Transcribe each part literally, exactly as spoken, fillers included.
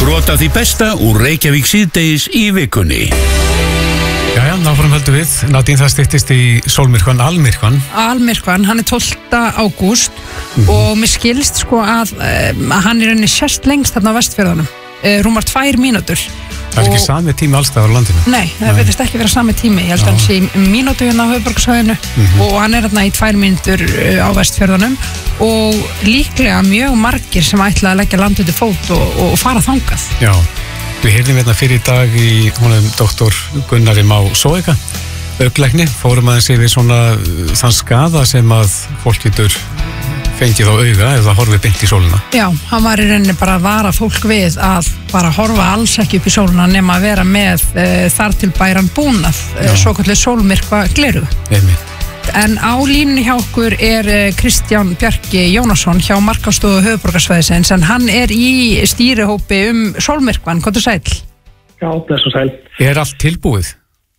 Brot af því besta úr Reykjavík síðdegis í vikunni. Jæja, náfram höldum við. Nadín, það styttist í sólmyrkvan, almyrkvan. Almyrkvan, hann er tólfta ágúst mm. og mér skilst sko að, að hann er henni sérst lengst þarna á Vestfjörðunum. Rúmar tvær mínútur. Það er ekki sami tími allstaðar á landinu? Nei, það verðist ekki vera sami tími. Ég held að hann sé í mínútu hérna á höfuðborgarsvæðinu mm-hmm. og hann er hérna í tvær mínútur á Vestfjörðunum og líklega mjög margir sem ætla að leggja land undir fót og, og fara þangað. Já, við heyrðum hérna fyrir í dag í honum doktor Gunnari Má Sóeka, augnlækni, fórum aðeins yfir svona þann skaða sem að fólk getur fengið á auga eða horfið beint í sólina. Já, hann var í rauninni bara að vara fólk við að bara horfa alls ekki upp í sólina nema að vera með e, þar til bæran búnað, e, svo kallið sólmyrkva gleru. Einmitt. En á línunni hjá okkur er e, Kristján Bjarki Jónasson hjá Markaðsstofu höfuðborgarsvæðisins en hann er í stýrihópi um sólmyrkvan. Hvað er sæll? Já, bless og sæll. Er allt tilbúið?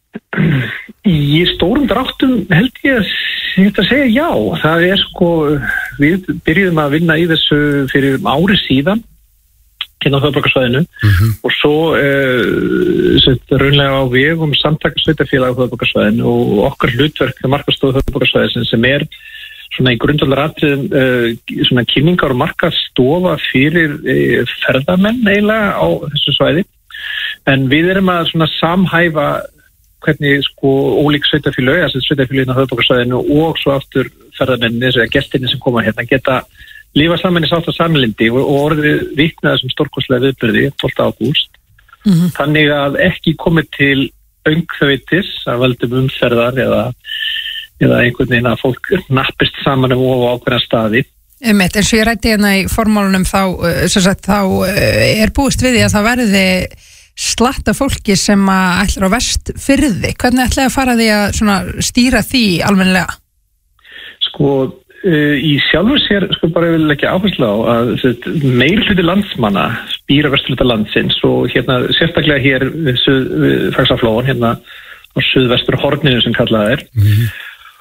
Í stórum dráttum held ég að þetta segja já. Það er sko, við byrjuðum að vinna í þessu fyrir ári síðan hérna á höfuðborgarsvæðinu mm-hmm. og svo uh, raunlega á vegum samtaka-sveitarfélaga á höfuðborgarsvæðinu og okkar hlutverk hjá Markaðsstofu höfuðborgarsvæðisins sem er svona í grundvallaratriðum uh, svona kynningar og markaðsstofa fyrir uh, ferðamenn eiginlega á þessu svæði. En við erum að svona samhæfa hvernig sko ólík sveitarfélög, þessi sveitarfélögin á höfuðborgarsvæðinu og svo aftur ferðamenni, þessi gestinni sem koma hérna geta lifa saman í sátt og samlindi og, og orðið vitnaði sem stórkostlega viðburði tólfta ágúst. Mm-hmm. Þannig að ekki komið til öngþveitis að völdum umferðar eða, eða einhvern veginn að fólk nappist saman um og á ákveðna staði. Einmitt, eins og ég rætti hérna í formálunum þá, sem sagt, þá er búist við því að það verði slatta fólki sem að ætlar á Vestfirði. Hvernig ætlaði að fara því að svona stýra því almennilega? Sko, uh, í sjálfur sér sko bara vil ekki áherslu á að meirhluti landsmanna býr á vesturhluta landsins og hérna sérstaklega hér við, við Faxaflóan hérna á suðvestur horninu sem kallað er. Mm-hmm.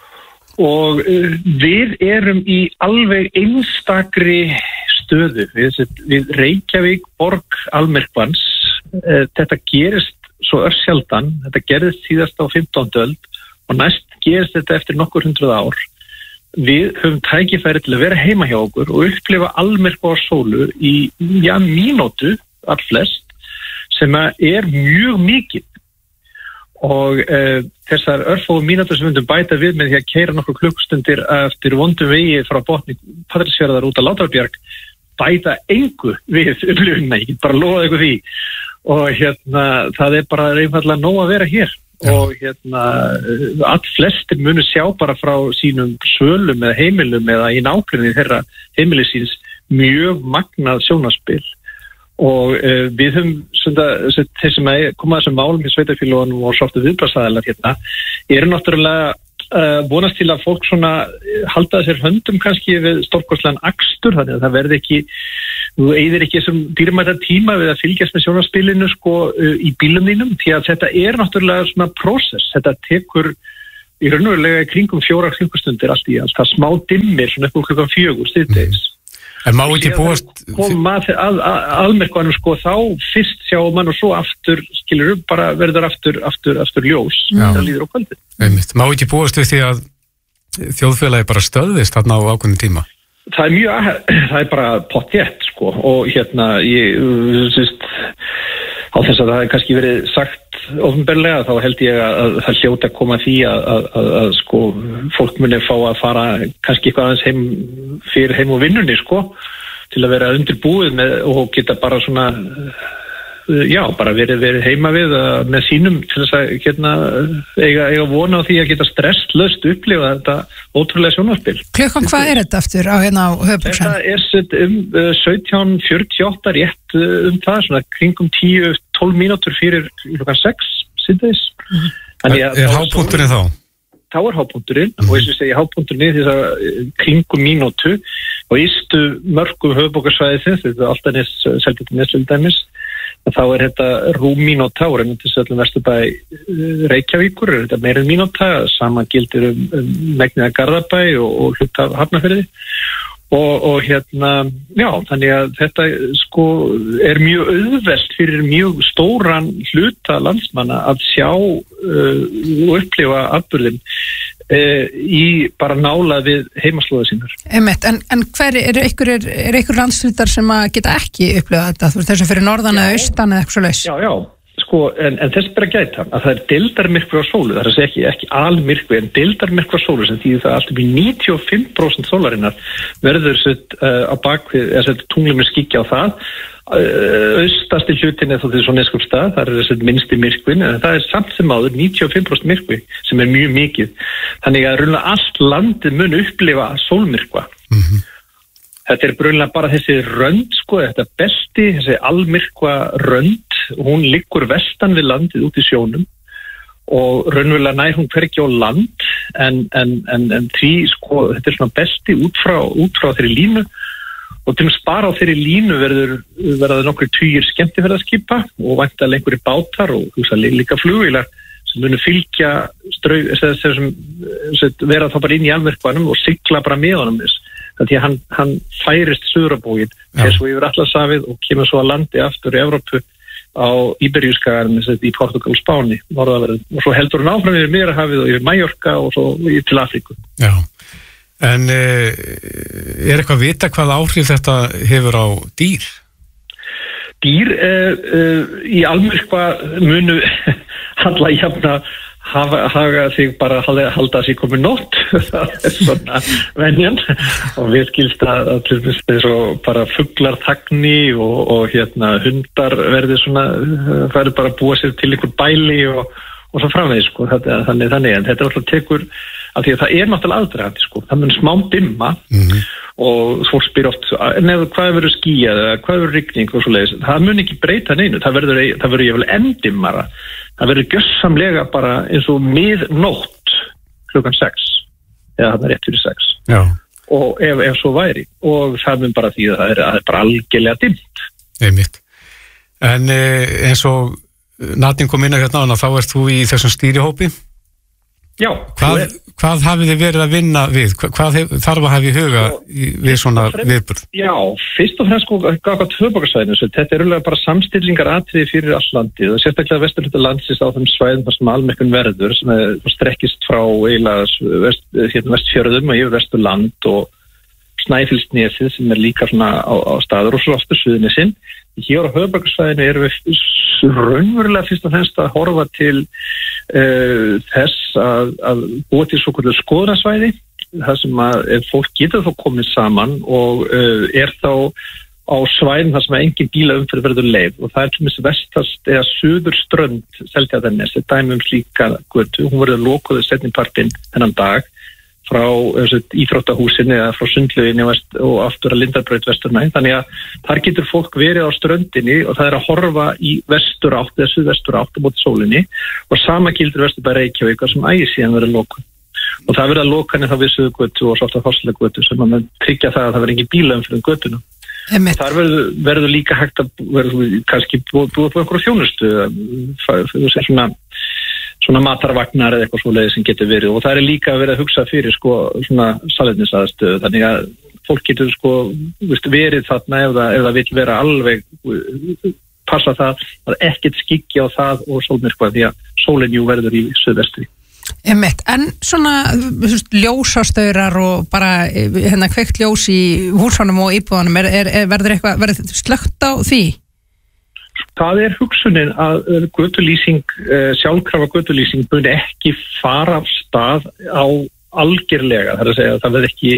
Og uh, við erum í alveg einstakri stöðu við, við Reykjavík borg almyrkvans. Uh, þetta gerist svo örsjaldan, þetta gerist síðast á fimmtándu öld og næst gerist þetta eftir nokkur hundruð ár. Við höfum tækifæri til að vera heima hjá okkur og upplifa almyrkva á sólu í já, mínútu allflest sem er mjög mikið. Og uh, þessar örfóu mínútur sem við myndum bæta við með því að keyra nokkur klukkustundir eftir vondum vegi frá botni Patreksfjarðar út að Látrabjarg bæta engu við upplifunina, ég get bara lofa ykkur því og hérna það er bara einfaldlega nóg að vera hér ja. Og hérna all flestir munu sjá bara frá sínum svölum eða heimilum eða í nákvæmni þeirra heimilisins mjög magnað sjónarspil. Og uh, við höfum svona, þeir sem koma að þessum málum í sveitarfélögunum og svolítið viðbragðsaðilar hérna, eru náttúrulega uh, vonast til að fólk svona halda sér höndum kannski við stórkostlegan akstur, þannig að það verði ekki, þú eyðir ekki þessum dýrmæta tíma við að fylgjast með sjónarspilinu sko uh, í bílum þínum, því að þetta er náttúrulega svona prósess, þetta tekur í raunverulega í kringum fjóra klukkustundir allt í allt, það smá dimmir svona upp úr klukkan fjögur stiðdegis. Mm. En má ekki búast koma að almyrkvanum sko þá fyrst sjá mann og svo aftur skilur upp bara verður aftur aftur aftur ljós það líður á kvöldið. Einmitt. Má ekki búast við því að þjóðfélagi bara stöðvist þarna á ákveðnum tíma? Það er mjög, það er bara pottjett sko og hérna ég sýst á þess að það hefði kannski verið sagt ofnbærlega þá held ég að það hljóta að koma því að, að, að, að sko fólk muni fá að fara kannski eitthvað aðeins heim fyrir heim og vinnunni sko til að vera undirbúið með og geta bara svona já, bara verið, verið heima við með sínum til þess að hérna, eiga, eiga vona á því að geta stresslaust upplifa þetta ótrúlega sjónarspil. Klukkan hvað er þetta aftur á hérna á höfuðborgarsvæðinu? Þetta er um uh, sautján fjörutíu og átta rétt uh, um það, svona kringum tíu til tólf mínútur fyrir klukkan sex síðdeis. Mm-hmm. Er, er hápunkturinn þá? Þá er hápunkturinn mm-hmm. og eins og segja hápunkturinn þess að kringum mínútu og ístu mörgum höfuðborgarsvæðisins, þetta er Álftanes, Seltjarnarnes til dæmis. Þá er þetta rúm mínúta og reynir til öllum Vesturbæ Reykjavíkur, er þetta meira en mínúta, saman gildir um, um megniða Garðabæ og, og hluta Hafnarfirði og, og hérna, já, þannig að þetta sko er mjög auðvelt fyrir mjög stóran hluta landsmanna að sjá uh, og upplifa atburðin uh, í bara nála við heimaslóða sínar. Einmitt, en, en hver er ykkur, er, er ykkur landshlutar sem að geta ekki upplifað þetta, þú veist þessu fyrir norðan eða austan eða eitthvað svo laus? Já, já. Sko, en, en þess bara gæta að það er deildarmyrkvi á sólu, það er að segja ekki, ekki almyrkvi, en deildarmyrkvi á sólu sem þýðir það allt upp í níutíu og fimm prósent sólarinnar verður sett uh, á bakvið, eða sett tunglum er skikja á það, uh, austasti hlutin er þá því svo Neskjöpstað, það er sett minnsti myrkvin, en það er samt sem áður níutíu og fimm prósent myrkvi sem er mjög mikið, þannig að raunlega allt landið mun upplifa sólmyrkva. Mhm. Þetta er brunlega bara þessi rönd, sko, þetta belti, þessi almyrkva rönd, hún liggur vestan við landið út í sjónum og raunverulega nær hún hvergi á land en, en, en, en því, sko, þetta er svona belti út frá, út frá þeirri línu og til að spara á þeirri línu verður, verður nokkru tugir skemmtiferðaskipa og væntanlega einhverjir bátar og hugsa líka flugvélar sem munu fylgja straug, sem, sem vera þá bara inn í almyrkvanum og sigla bara með honum þess. Því að hann, hann færist suðrabógin þess og yfir Atlantsafið og kemur svo að landi aftur í Evrópu á Íberíuskaganum í Portugal og Spáni norðanverðu og svo heldur hann áfram yfir Miðjarðarhafið og yfir Mallorca og svo til Afríku. Já, en uh, er eitthvað að vita hvað áhrif þetta hefur á dýr? Dýr uh, uh, í almyrkva munu alla jafna hafa, hafa sig bara halda, halda sig komið nótt það er svona venjan og við skilst að þess að bara fuglar tagni og, og hérna hundar verði svona það er bara að búa sér til einhver bæli og, og svo framvegis sko þannig þannig en þetta er alltaf tekur af því að það er náttúrulega aðdragandi sko það mun smá dimma mm-hmm. og fólk spyr oft neður hvað verður skýjað eða hvað verður rigning og svo leiðis það mun ekki breyta neinu það verður, það verður jafnvel enn dimmara það verður gjörsamlega bara eins og miðnótt klukkan sex eða það er rétt fyrir sex Já. og ef, ef svo væri og það mun bara því að það er, að það er bara algjörlega dimmt Einmitt. En eins og Nadín kom inn að hérna þá ert þú í þessum stýrihópi Já, hvað, hvað hafið þið verið að vinna við? Hvað hef, þarf að hafa í huga í, við svona viðburð? Já, fyrst og fremst sko gafað höfuðborgarsvæðinu, þetta er auðvitað bara samstillingar atriði fyrir all landið og sérstaklega vesturhluta landsins á þeim svæðum þar sem almyrkvinn verður sem er, strekkist frá eiginlega vest, hérna, vestfjörðum og yfir vesturland og Snæfellsnesið sem er líka svona á, á staður og svo aftur Suðurnesin. Hér á höfuðborgarsvæðinu erum við raunverulega fyrst og fremst að horfa til uh, þess að, að búa til svo kvöldu skoðunarsvæði þar sem að fólk getur þá komið saman og uh, er þá á svæðin þar sem að engin bílaumferð verður leið og það er til og með vestast eða suður strönd Seltjarnarnesi, dæmi um slíka götu, hún verður lokuð setnipartinn þennan dag frá íþróttahúsin eða frá sundlauginni og aftur að Lindarbraut vesturnaði, þannig að þar getur fólk verið á ströndinni og það er að horfa í vestur átt eða suðvestur átt á móti sólinni og sama gildur vesturbæ Reykjavík sem ægir síðan verið lokun og það verið að lokanir þá við Suðurgötu og svolítið Fosslegötu sem að tryggja það að það verið engin bílaumferð um götuna. Þar verður, verður líka hægt að verður kannski búið búið på einhverju þjónustu svona svona matarvagnar eða eitthvað svoleiðis sem getur verið og það er líka verið að hugsa fyrir sko svona salernisaðstöðu þannig að fólk getur sko veist, verið þarna ef það, ef það vil vera alveg passa það að ekkert skyggja á það og sólmyrkva því að sólin jú verður í suðvestri. Einmitt, en svona ljósastaurar og bara hérna kveikt ljós í húsunum og íbúðunum er, er, er verður eitthvað verður slökkt á því? Það er hugsunin að götulýsing, sjálfkrafa götulýsing búin ekki fara af stað á algjörlega, það er að segja að það verður ekki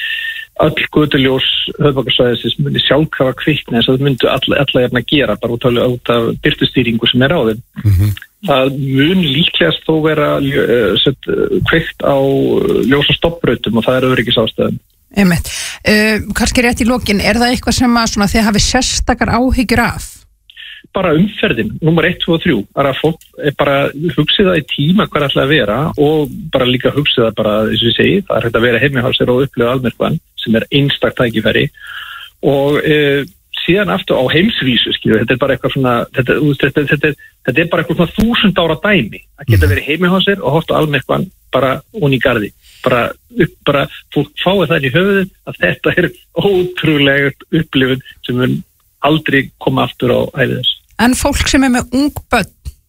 öll götuljós höfuðborgarsvæðisins muni sjálfkrafa kvikna eins og það myndu alla, alla jafna gera bara út af, út af birtustýringu sem er á þeim. Mm-hmm. Það mun líklegast þó vera set, kveikt á ljósa stoppbrautum og það er öryggisástæðum. Einmitt. Uh, kannski rétt í lokin, er það eitthvað sem að svona, þið hafi sérstakar áhyggjur af? Bara umferðin, nummer eitt, tvö og þrjú er að fólk er bara hugsið það í tíma hvað ætla að vera og bara líka hugsið það bara, eins og ég segi, það er hægt að vera heimihálsir og upplifa almyrkvann sem er einstakt tækifæri og e, síðan aftur á heimsvísu, skilur, þetta er bara eitthvað svona, þetta, þetta, þetta, þetta er bara eitthvað svona þúsund ára dæmi, að geta verið heimi hjá sér og horft á almyrkvann bara onni í garði, bara, upp, bara fólk fáið það í höfuðið að þetta er ótrúlega upplifun sem mun aldrei koma aftur á æfið þess. En fólk sem er með ung börn,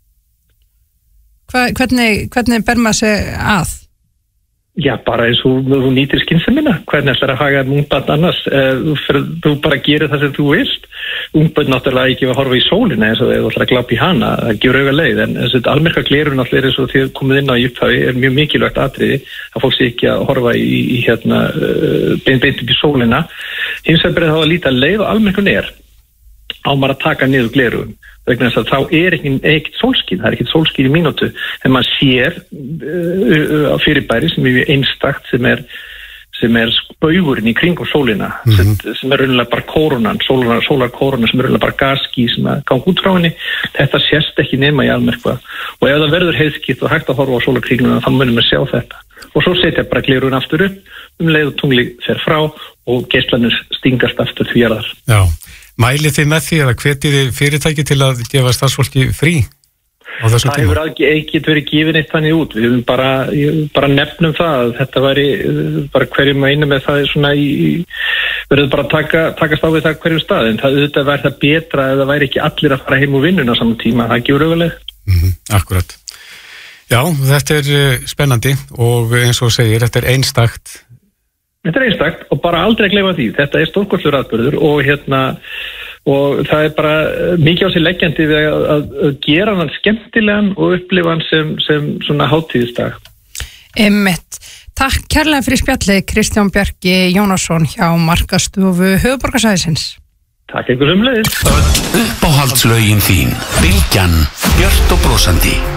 hva, hvernig, hvernig ber maður sig að? Já, bara eins og þú nýtir skynsemina, hvernig ætlar að haga ungbönn annars, þú, þú bara gerir það sem þú vilt, ungbönn náttúrulega ekki að horfa í sólina eins og þú ætlar að glápa í hana, það gefur auga leið, en þessi almyrkva glerun náttúrulega eins og því komið inn á í upphafi er mjög mikilvægt atriði að fólk sé ekki að horfa í, í hérna, beint beint upp í sólina, hins vegar byrja þá að líta leið og almyrkun er á maður að taka niður glerun, vegna þess að þá er ekkert sólskín, það er ekkert sólskín í mínútu, en maður sér á uh, fyrirbæri sem er einstakt sem er, sem er spaugurinn í kringum sólina, mm-hmm. sem, sem er raunilega bara kórunan, sólar, sólarkóruna sem er raunilega bara gaskí sem að ganga út frá henni, þetta sést ekki nema í almyrkva og ef það verður heiðskipt og hægt að horfa á sólarkringluna þá munum við sjá þetta og svo setja bara glerun aftur upp um leið og tungli fer frá og geislanir stingast aftur því jarðar. Já. Mælið þið með því eða hvetið þið fyrirtæki til að gefa starfsfólki frí á þessum tíma? Það hefur ekki verið gefið neitt þannig út. Við höfum bara, bara nefnum það að þetta væri bara hverjum að einu með það svona í, verður bara að taka, takast á við það hverjum stað. En það auðvitað væri það betra ef það væri ekki allir að fara heim úr vinnuna á saman tíma. Það gefur auðvitað. Mm-hmm, akkurat. Já, þetta er spennandi og eins og segir, þetta er einstakt. Þetta er einstakt og bara aldrei að gleyma því. Þetta er stórkostlur atburður og hérna og það er bara mikið á sig leggjandi við að, að, að gera hann skemmtilegan og upplifa hann sem, sem svona hátíðisdag. Einmitt. Takk kærlega fyrir spjallið Kristján Bjarki Jónasson hjá Markastofu Höfuðborgarsvæðisins. Takk einhver umleiðis. Uppáhaldslögin þín, Bylgjan, Björt og brosandi.